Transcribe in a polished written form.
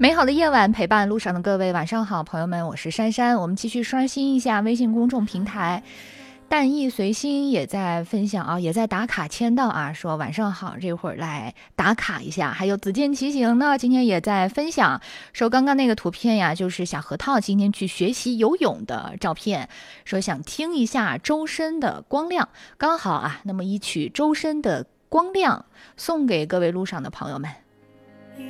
美好的夜晚，陪伴路上的各位，晚上好，朋友们，我是珊珊。我们继续刷新一下微信公众平台，淡意随心也在分享啊，也在打卡签到啊，说晚上好，这会儿来打卡一下。还有子健骑行呢，今天也在分享，说刚刚那个图片呀，就是小核桃今天去学习游泳的照片，说想听一下周深的光亮，刚好啊，那么一曲周深的光亮送给各位路上的朋友们。